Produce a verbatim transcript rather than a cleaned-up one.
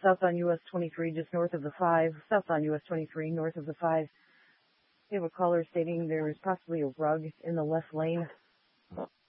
south on U S twenty-three, just north of the five. South on U S twenty-three, north of the five. We have a caller stating there is possibly a rug in the left lane.